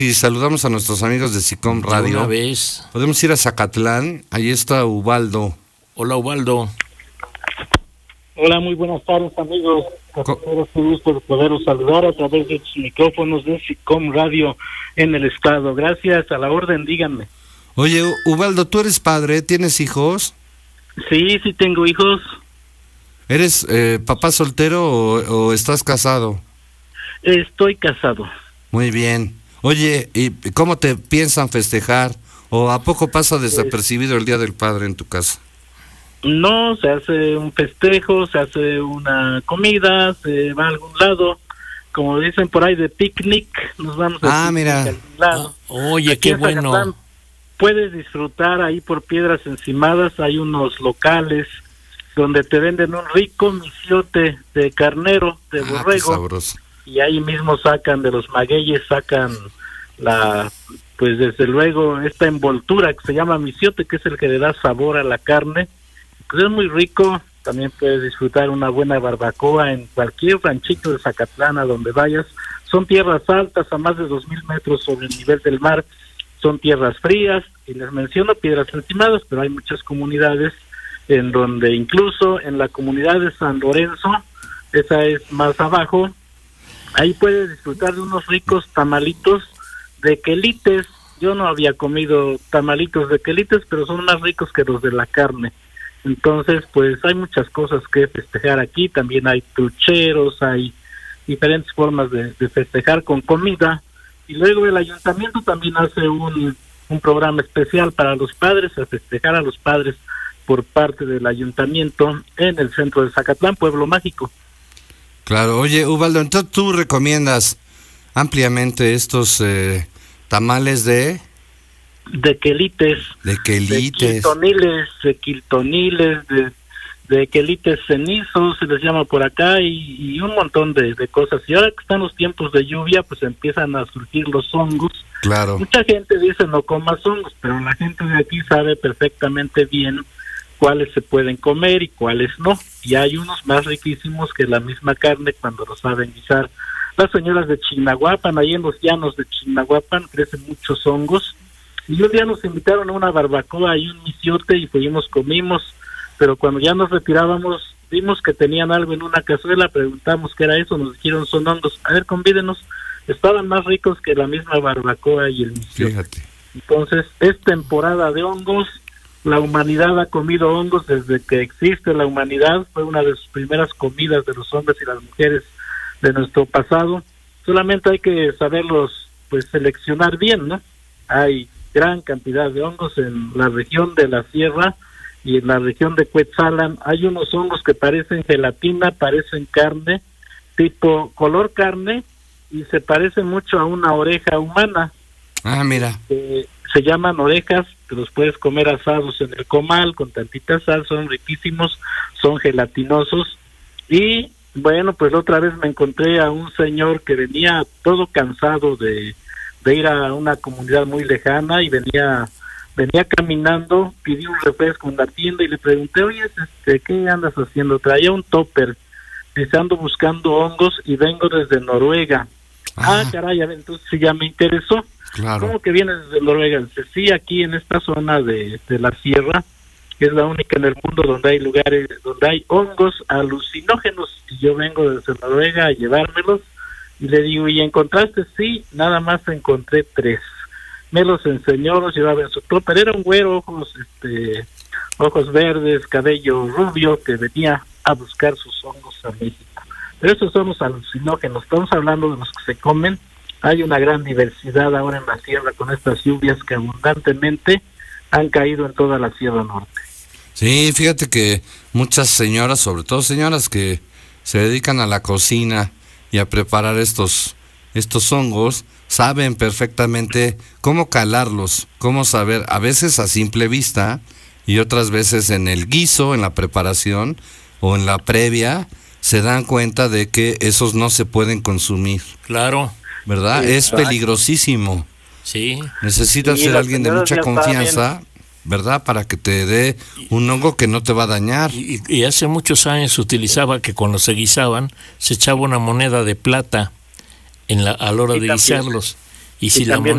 Y saludamos a nuestros amigos de SICOM Radio. Una vez. Podemos ir a Zacatlán, ahí está Ubaldo. Hola, Ubaldo. Hola, muy buenas tardes, amigos. Cafeteros, un gusto de poderos saludar a través de sus micrófonos de SICOM Radio en el estado. Gracias, a la orden, díganme. Oye, Ubaldo, ¿tú eres padre? ¿Tienes hijos? Sí, sí tengo hijos. ¿Eres papá soltero o estás casado? Estoy casado. Muy bien. Oye, ¿y cómo te piensan festejar? ¿O a poco pasa desapercibido el Día del Padre en tu casa? No, se hace un festejo, se hace una comida, se va a algún lado, como dicen por ahí, de picnic, nos vamos a mira. a algún lado. Oye, Aquí qué en bueno. Zacatlán puedes disfrutar ahí por Piedras Encimadas, hay unos locales donde te venden un rico misiote de carnero, de Qué borrego, sabroso. y ahí mismo sacan de los magueyes, sacan pues desde luego esta envoltura que se llama misiote, que es el que le da sabor a la carne. Pues es muy rico. También puedes disfrutar una buena barbacoa en cualquier ranchito de Zacatlán a donde vayas. Son tierras altas, a más de 2,000 metros sobre el nivel del mar. Son tierras frías, y les menciono Piedras Encimadas, pero hay muchas comunidades en donde, incluso en la comunidad de San Lorenzo, esa es más abajo, ahí puedes disfrutar de unos ricos tamalitos de quelites. Yo no había comido tamalitos de quelites, pero son más ricos que los de la carne. Entonces, pues hay muchas cosas que festejar aquí. También hay trucheros, hay diferentes formas de festejar con comida. Y luego el ayuntamiento también hace un programa especial para los padres, a festejar a los padres por parte del ayuntamiento en el centro de Zacatlán, Pueblo Mágico. Claro. Oye, Ubaldo, entonces tú recomiendas ampliamente estos tamales de quelites, de quelites, de quiltoniles, de quelites cenizos, se les llama por acá, y un montón de cosas. Y ahora que están los tiempos de lluvia, pues empiezan a surgir los hongos. Claro. Mucha gente dice no comas hongos, pero la gente de aquí sabe perfectamente bien cuáles se pueden comer y cuáles no. Y hay unos más riquísimos que la misma carne cuando lo saben guisar. Las señoras de Chignahuapan, ahí en los llanos de Chignahuapan, crecen muchos hongos. Y un día nos invitaron a una barbacoa y un misiote y fuimos, comimos, pero cuando ya nos retirábamos, vimos que tenían algo en una cazuela, preguntamos qué era eso, nos dijeron son hongos. A ver, convídenos. Estaban más ricos que la misma barbacoa y el misiote. Fíjate. Entonces, es temporada de hongos. La humanidad ha comido hongos desde que existe la humanidad. Fue una de sus primeras comidas de los hombres y las mujeres de nuestro pasado. Solamente hay que saberlos, pues, seleccionar bien, ¿no? Hay gran cantidad de hongos en la región de la sierra y en la región de Cuetzalan. Hay unos hongos que parecen gelatina, parecen carne, tipo color carne, y se parecen mucho a una oreja humana. Mira. Se llaman orejas, te los puedes comer asados en el comal con tantita sal, son riquísimos, son gelatinosos. Y bueno, pues la otra vez me encontré a un señor que venía todo cansado de ir a una comunidad muy lejana y venía caminando, pidió un refresco en la tienda y le pregunté, oye, ¿qué andas haciendo? Traía un topper, dice, ando buscando hongos y vengo desde Noruega. Caray, entonces sí ya me interesó. Claro. ¿Cómo que vienes desde Noruega? Dice, sí, aquí en esta zona de la sierra, que es la única en el mundo donde hay lugares, donde hay hongos alucinógenos, y yo vengo desde Noruega a llevármelos. Y le digo, ¿y encontraste? Sí, nada más encontré 3. Me los enseñó, los llevaba en su topper. Era un güero, ojos verdes, cabello rubio, que venía a buscar sus hongos a México. Pero esos son los alucinógenos. Estamos hablando de los que se comen. Hay una gran diversidad ahora en la sierra con estas lluvias que abundantemente han caído en toda la Sierra Norte. Sí, fíjate que muchas señoras, sobre todo señoras que se dedican a la cocina y a preparar estos hongos, saben perfectamente cómo calarlos, cómo saber, a veces a simple vista y otras veces en el guiso, en la preparación o en la previa, se dan cuenta de que esos no se pueden consumir. Claro. ¿Verdad? Es peligrosísimo. Sí. Necesitas ser alguien de mucha confianza, ¿verdad? Para que te dé un hongo que no te va a dañar. Y hace muchos años se utilizaba que cuando se guisaban, se echaba una moneda de plata a la hora de guisarlos. Y si la moneda